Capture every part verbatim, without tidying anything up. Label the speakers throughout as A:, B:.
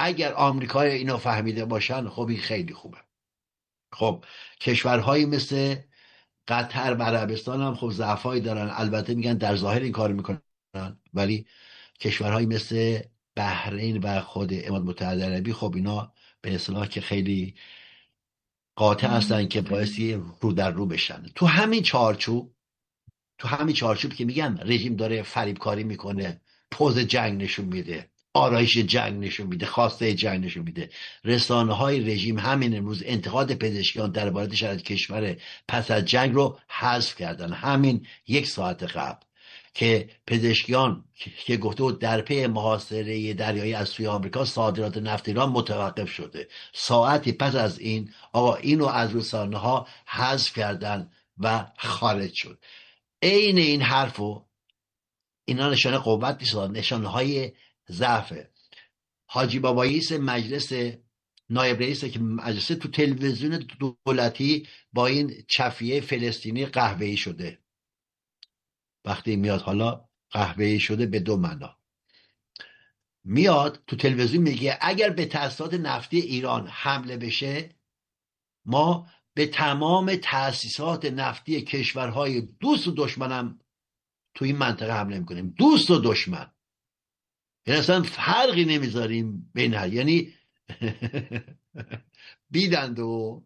A: اگر آمریکای اینو فهمیده باشن خب این خیلی خوبه. خب کشورهایی مثل قطر و عربستان هم خب ضعفایی دارن، البته میگن در ظاهر این کار میکنن، ولی کشورهایی مثل بحرین و خود امارات متحده عربی خب اینا به اصطلاح که خیلی قاطع هستن که بایستی رو در رو بشن. تو همین چارچوب تو همین چارچوب که میگم رژیم داره فریبکاری میکنه، پوز جنگ نشون میده، آرایش جنگ نشون میده، خواسته جنگ نشون میده. رسانه های رژیم همین امروز انتقاد پزشکیان درباره شرایط کشور پس از جنگ رو حذف کردن. همین یک ساعت قبل که پزشکیان که گفته بود در پی محاصره دریایی از سوی آمریکا صادرات نفت ایران متوقف شده، ساعتی پس از این آقا اینو از رسانه ها حذف کردن و خارج شد. عین این حرفو، اینا نشانه قوت نیست، نشانه های ضعفه. حاجی باباییس مجلس نایب رئیس که مجلس تو تلویزیون دولتی با این چفیه فلسطینی قهوه‌ای شده. وقتی میاد حالا قهوه‌ای شده به دو معنا، میاد تو تلویزیون میگه اگر به تأسیسات نفتی ایران حمله بشه ما به تمام تأسیسات نفتی کشورهای دوست و دشمنم تو این منطقه حمله میکنیم. دوست و دشمن، یعنی اصلا فرقی نمیذاریم بین هر، یعنی بیدند و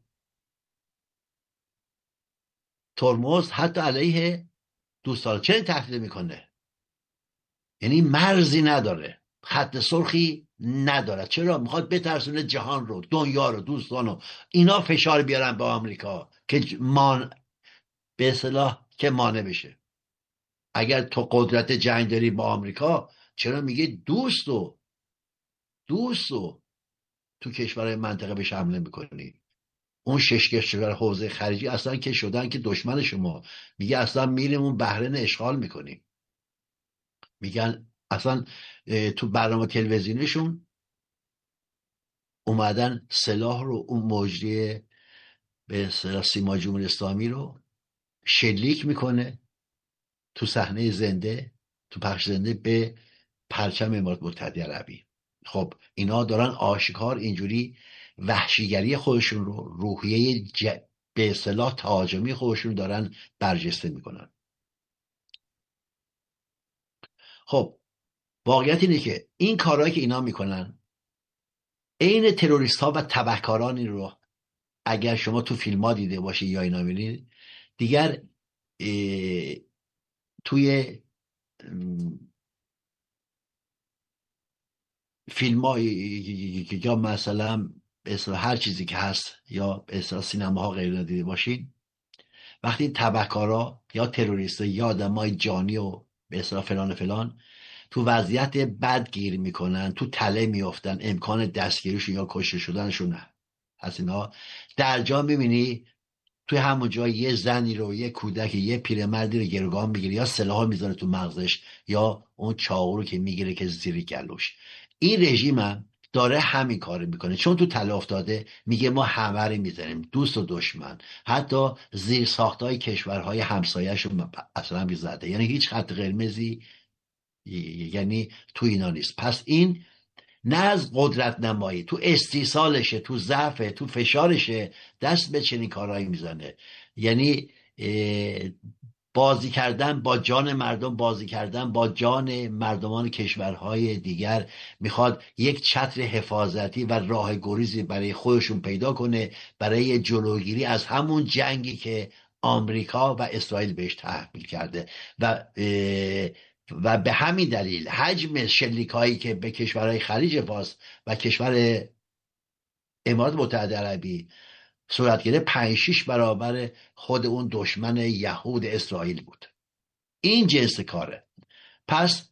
A: ترمز حتی علیه دوستان. چه تهدید میکنه؟ یعنی مرزی نداره، خط سرخی نداره. چرا؟ میخواد بترسونه جهان رو، دنیا رو، دوستان رو، اینا فشار بیارن به آمریکا که مان به اصطلاح که مانع بشه. اگر تو قدرت جنگ داری با آمریکا، چرا میگه دوست و دوست و تو کشورهای منطقه بهش حمله میکنی؟ اون شش کشور حوزه خلیجی اصلا که شدن که دشمن شما. میگه اصلا میریم اون بحرین اشغال میکنیم. میگن اصلا تو برنامه تلویزیونیشون اومدن سلاح رو، اون مجری به اصطلاح سیما جمهوری اسلامی رو شلیک میکنه تو صحنه زنده، تو پخش زنده به پرچم امارات متحده عربی. خب اینا دارن آشکار اینجوری وحشیگری خودشون رو، روحیه ج... به اصطلاح تهاجمی خودشون دارن برجسته میکنن. خب واقعیت اینه که این کارهایی که اینا میکنن عین تروریست ها و تبهکارانی رو اگر شما تو فیلم ها دیده باشی یا اینا ببینید دیگر توی فیلم ها یا مثلا هر چیزی که هست یا به سینما ها غیر دیده باشین، وقتی تبهکارا یا تروریست یا آدمای جانی و به اصطلاح فلان فلان تو وضعیت بد گیر میکنن، تو تله میافتن، امکان دستگیریشون یا کشته شدنشون نه از اینا، در جا میبینی توی همون جا یه زنی رو، یه کودک، یه پیرمردی رو گروگان میگیره یا سلاح میذاره تو مغزش یا اون چاقو رو که میگیره که زیر گلوش. این رژیم هم داره همین کار میکنه، چون تو تله افتاده میگه ما همه رو میزنیم، دوست و دشمن، حتی زیر ساختای کشورهای همسایه‌اش رو اصلا میزده. یعنی هیچ خط قرمزی یعنی تو اینا نیست. پس این نه از قدرت نمایی، تو استیصالشه، تو ضعفه، تو فشارشه دست به چنین کارهایی میزنه. یعنی بازی کردن با جان مردم، بازی کردن با جان مردمان کشورهای دیگر، میخواد یک چتر حفاظتی و راه گریزی برای خودشون پیدا کنه برای جلوگیری از همون جنگی که آمریکا و اسرائیل بهش تحمیل کرده. و و به همین دلیل حجم شلیکایی که به کشورهای خلیج فارس و کشور امارات متحده عربی صورت گرفت پنج شش برابر خود اون دشمن یهود اسرائیل بود. این جنس کاره. پس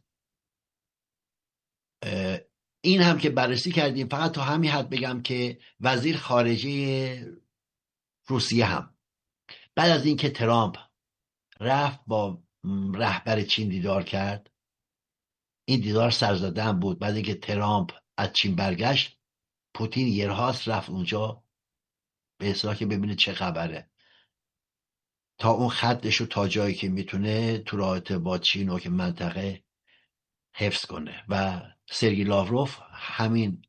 A: این هم که بررسی کردیم. فقط تا همین حد بگم که وزیر خارجه روسیه هم بعد از اینکه ترامپ رفت با رهبر چین دیدار کرد، این دیدار سرزده هم بود. بعد اینکه ترامپ از چین برگشت، پوتین یه راست رفت اونجا به اصطلاح که ببینه چه خبره، تا اون خطش رو تا جایی که میتونه تو رابطه با چین و که منطقه حفظ کنه. و سرگی لاوروف همین